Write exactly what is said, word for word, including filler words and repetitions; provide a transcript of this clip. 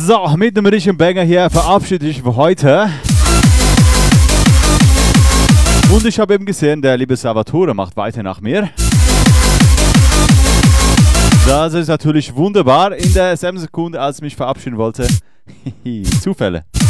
So, mit einem richtigen Banger hier verabschiede ich für heute. Und ich habe eben gesehen, der liebe Salvatore macht weiter nach mir. Das ist natürlich wunderbar. In derselben Sekunde, als ich mich verabschieden wollte. Zufälle.